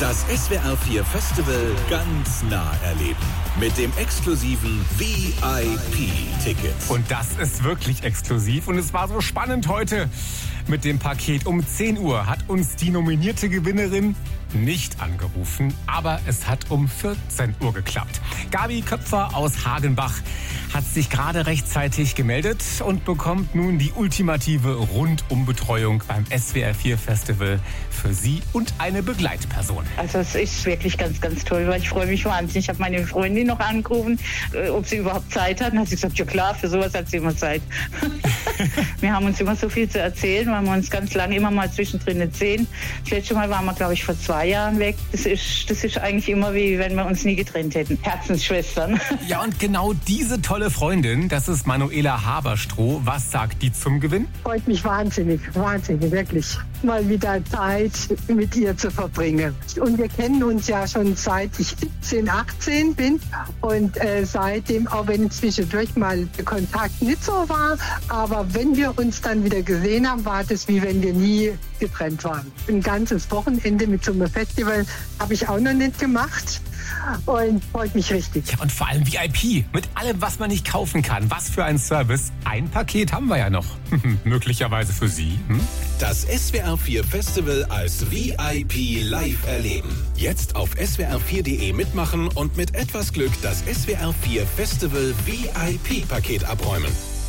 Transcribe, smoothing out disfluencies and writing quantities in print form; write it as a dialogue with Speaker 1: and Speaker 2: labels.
Speaker 1: Das SWR 4 Festival ganz nah erleben. Mit dem exklusiven VIP-Ticket.
Speaker 2: Und das ist wirklich exklusiv. Und es war so spannend heute mit dem Paket. Um 10 Uhr hat uns die nominierte Gewinnerin nicht angerufen, aber es hat um 14 Uhr geklappt. Gabi Köpfer aus Hagenbach hat sich gerade rechtzeitig gemeldet und bekommt nun die ultimative Rundumbetreuung beim SWR 4 Festival für sie und eine Begleitperson.
Speaker 3: Also es ist wirklich ganz, ganz toll, weil ich freue mich wahnsinnig. Ich habe meine Freundin noch angerufen, ob sie überhaupt Zeit hat. Und hat sie gesagt, ja klar, für sowas hat sie immer Zeit. Wir haben uns immer so viel zu erzählen, weil wir uns ganz lange immer mal zwischendrin nicht sehen. Das letzte Mal waren wir, glaube ich, vor 2 Jahren weg. Das ist eigentlich immer wie wenn wir uns nie getrennt hätten. Herzensschwestern.
Speaker 2: Ja, und genau diese tolle Freundin, das ist Manuela Haberstroh. Was sagt die zum Gewinn?
Speaker 4: Freut mich wahnsinnig, wirklich. Mal wieder Zeit mit ihr zu verbringen. Und wir kennen uns ja schon seit ich 17, 18 bin. Und seitdem, auch wenn zwischendurch mal der Kontakt nicht so war, aber wenn wir uns dann wieder gesehen haben, war das wie wenn wir nie getrennt waren. Ein ganzes Wochenende mit so einem Festival habe ich auch noch nicht gemacht. Und freut mich richtig.
Speaker 2: Ja, und vor allem VIP. Mit allem, was man nicht kaufen kann. Was für ein Service. Ein Paket haben wir ja noch. Möglicherweise für Sie.
Speaker 1: Das SWR 4 Festival als VIP live erleben. Jetzt auf swr4.de mitmachen und mit etwas Glück das SWR 4 Festival VIP-Paket abräumen.